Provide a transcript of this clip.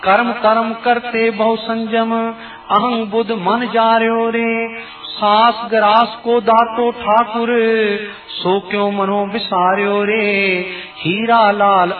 कर्म कर्म करते बहु संजम, अहं बुध मन जार्यो रे। सास ग्रास को दातो ठाकुर, सो क्यों मनो विसार्यो रे। हीरा लाल